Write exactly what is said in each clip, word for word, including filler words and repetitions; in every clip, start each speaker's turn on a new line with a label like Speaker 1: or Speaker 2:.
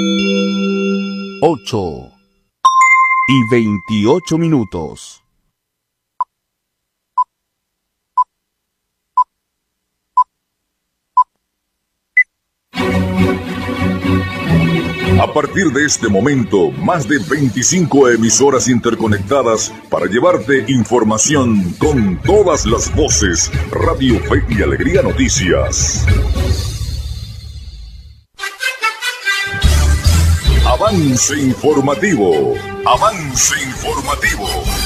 Speaker 1: ocho y veintiocho minutos.
Speaker 2: A partir de este momento, más de veinticinco emisoras interconectadas para llevarte información con todas las voces. Radio Fe y Alegría Noticias. Avance informativo. Avance informativo.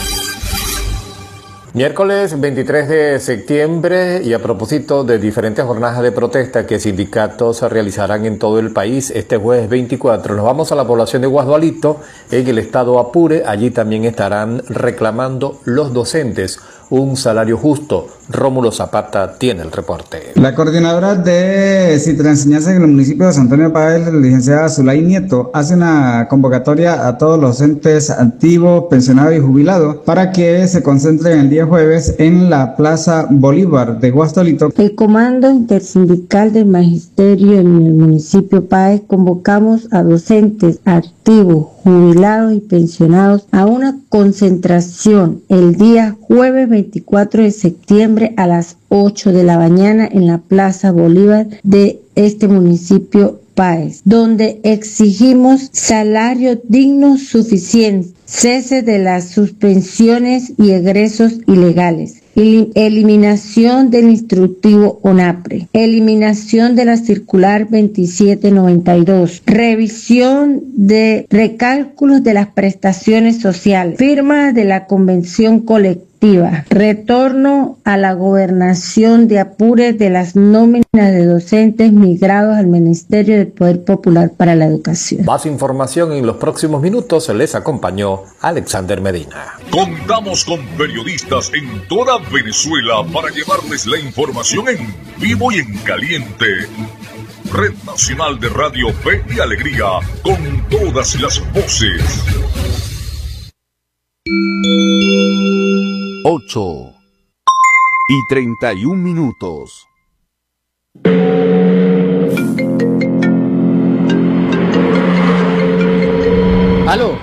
Speaker 3: Miércoles veintitrés de septiembre, y a propósito de diferentes jornadas de protesta que sindicatos realizarán en todo el país este jueves veinticuatro, nos vamos a la población de Guasdualito, en el estado Apure. Allí también estarán reclamando los docentes un salario justo. Rómulo Zapata tiene el reporte.
Speaker 4: La coordinadora de Citranenseñanza en el municipio de San Antonio Páez, la licenciada Zulay Nieto, hace una convocatoria a todos los docentes activos, pensionados y jubilados para que se concentren el día jueves en la Plaza Bolívar de Guasdualito.
Speaker 5: El Comando Intersindical del Magisterio en el municipio Páez convocamos a docentes activos, jubilados y pensionados a una concentración el día jueves veinticuatro de septiembre a las ocho de la mañana en la Plaza Bolívar de este municipio Páez, donde exigimos salario digno suficiente, cese de las suspensiones y egresos ilegales, eliminación del instructivo ONAPRE, eliminación de la circular veintisiete noventa y dos, revisión de recálculos de las prestaciones sociales, firma de la convención colectiva, retorno a la gobernación de Apure de las nóminas de docentes migrados al Ministerio del Poder Popular para la Educación.
Speaker 3: Más información en los próximos minutos. Les acompañó Alexander Medina.
Speaker 2: Contamos con periodistas en toda Venezuela para llevarles la información en vivo y en caliente. Red Nacional de Radio Fe y Alegría, con todas las voces.
Speaker 1: ocho y treinta y un minutos.
Speaker 6: ¡Aló!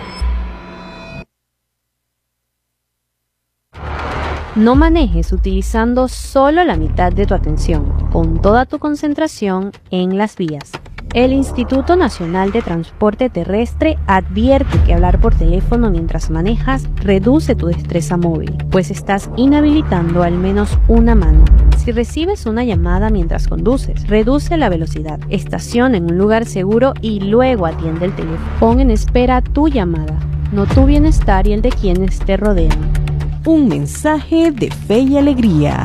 Speaker 7: No manejes utilizando solo la mitad de tu atención, con toda tu concentración en las vías. El Instituto Nacional de Transporte Terrestre advierte que hablar por teléfono mientras manejas reduce tu destreza móvil, pues estás inhabilitando al menos una mano. Si recibes una llamada mientras conduces, reduce la velocidad, estaciona en un lugar seguro y luego atiende el teléfono. Pon en espera tu llamada, no tu bienestar y el de quienes te rodean.
Speaker 8: Un mensaje de Fe y Alegría.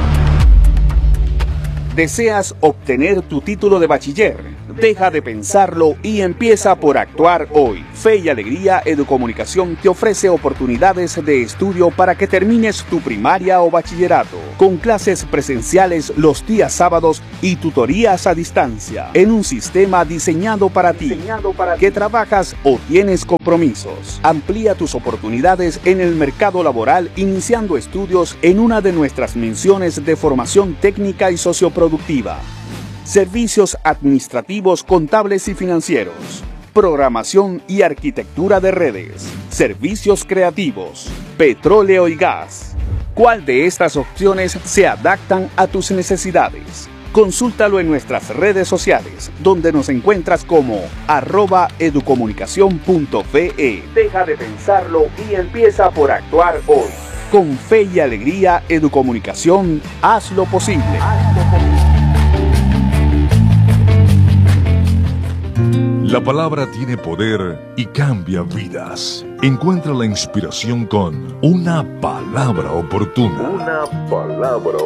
Speaker 9: ¿Deseas obtener tu título de bachiller? Deja de pensarlo y empieza por actuar hoy. Fe y Alegría Educomunicación te ofrece oportunidades de estudio para que termines tu primaria o bachillerato, con clases presenciales los días sábados y tutorías a distancia, en un sistema diseñado para ti, diseñado para que trabajas o tienes compromisos. Amplía tus oportunidades en el mercado laboral iniciando estudios en una de nuestras menciones de formación técnica y socioproductiva. Servicios administrativos, contables y financieros, programación y arquitectura de redes, servicios creativos, petróleo y gas. ¿Cuál de estas opciones se adaptan a tus necesidades? Consúltalo en nuestras redes sociales, donde nos encuentras como arroba educomunicación punto fe. Deja de pensarlo y empieza por actuar hoy. Con Fe y Alegría Educomunicación, hazlo posible. Hazlo posible.
Speaker 2: La palabra tiene poder y cambia vidas. Encuentra la inspiración con una palabra oportuna. Una palabra